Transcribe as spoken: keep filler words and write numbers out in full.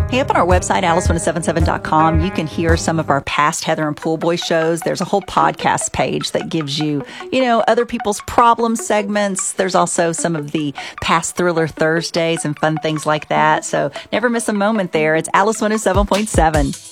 Hey, up on our website, alice one oh seven seven dot com, you can hear some of our past Heather and Pool Boy shows. There's a whole podcast page that gives you, you know, other people's problem segments. There's also some of the past Thriller Thursdays and fun things like that. So never miss a moment there. It's Alice one oh seven point seven.